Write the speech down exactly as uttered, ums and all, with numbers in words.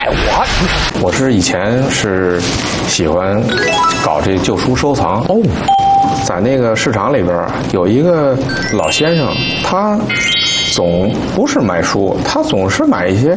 我是以前是喜欢搞这旧书收藏哦，在那个市场里边有一个老先生，他总不是买书，他总是买一些